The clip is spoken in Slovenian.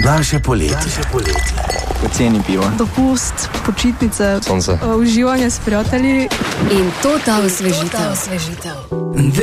Naše poletje. Poceni pivo. Dopust, počitnice, Sonce. uživanje s prijatelji. In to ta osvežitev.